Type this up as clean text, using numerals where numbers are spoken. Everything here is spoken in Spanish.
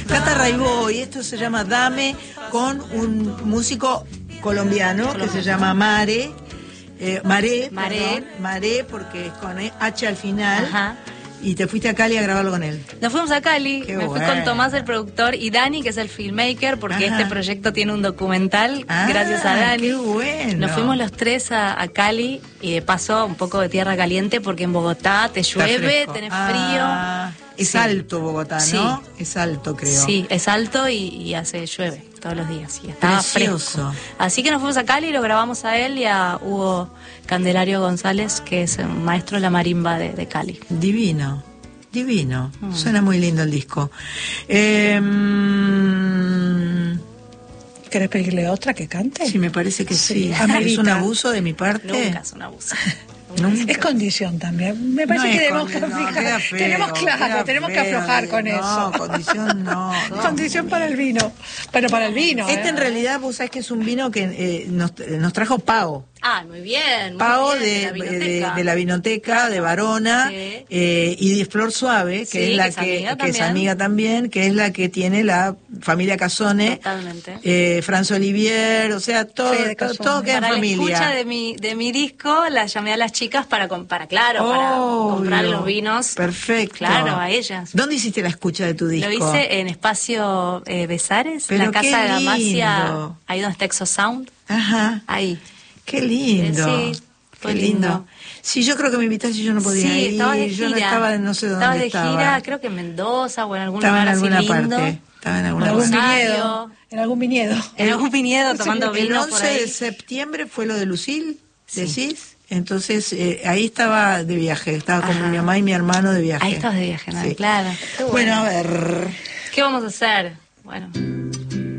Cata Raibó, y esto se llama Dame, con un músico colombiano que se llama Maré, porque es con H al final. Ajá. Y te fuiste a Cali a grabarlo con él. Nos fuimos a Cali, Qué me fui bueno. con Tomás, el productor, y Dani, que es el filmmaker, porque Ajá. este proyecto tiene un documental, gracias a Dani. Qué bueno. Nos fuimos los tres a Cali, y de paso un poco de tierra caliente, porque en Bogotá te Está llueve, fresco. tenés Es Sí. alto Bogotá, ¿no? Sí. Es alto, creo. frío. Sí, es alto y llueve todos los días, y estaba Precioso. fresco. Así que nos fuimos a Cali y lo grabamos a él y a Hugo Candelario González, que es un maestro de la marimba de Cali. Divino. Divino. Suena muy lindo el disco. ¿Querés pedirle otra que cante? Sí, me parece que sí. amerita. ¿Es un abuso de mi parte? Nunca es un abuso. Nunca. Es condición también. Me parece No que es debemos condi- no, fijar. queda feo, tenemos queda tenemos que feo, aflojar con no, eso. condición no. Condición para el vino. Pero para el vino. Este en realidad, vos sabés que es un vino que nos trajo Pau. Ah, muy bien. Muy Pau bien, de la vinoteca de Varona, Sí. y de Flor Suave, que Sí, es la que es amiga que es también. amiga también, que es la que tiene la familia Casone, Totalmente. Franz Olivier, o sea, todo Fede Casone. todo queda en Para la escucha familia. de mi disco, la llamé a las chicas para comprar Obvio. los vinos. Perfecto. Claro, a ellas. ¿Dónde hiciste la escucha de tu disco? Lo hice en Espacio Besares, Pero la qué casa de Damasia, lindo. ahí donde está Exo Sound, Ajá. ahí. Qué lindo. Sí, fue Qué lindo. lindo. Sí, yo creo que me invitaste y yo no podía Sí, ir. estabas de Yo no gira. estaba, no sé dónde Estabas de estaba. gira, creo que en Mendoza o en algún Estaba en lugar así alguna lindo. parte. Estaba en En alguna algún parte. Rosario. viñedo. En algún viñedo. En algún viñedo tomando El vino 11 por ahí. de septiembre fue lo de Lucil, Sí. decís. Entonces, ahí estaba de viaje. Estaba con Ajá. mi mamá y mi hermano de viaje. Ahí estabas de viaje, ¿no? Sí. Claro. Qué Bueno, a ver. ¿Qué vamos a hacer? Bueno.